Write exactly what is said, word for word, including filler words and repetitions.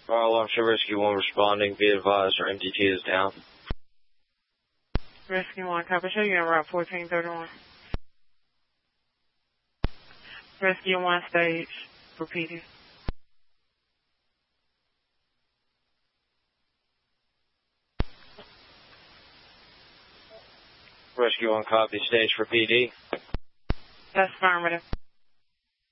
Fire alarm show Rescue one responding. Be advised our M D T is down. Rescue one, copy. Show you on Route fourteen thirty-one. Rescue one stage for P D. Rescue one copy. Stage for P D. That's affirmative.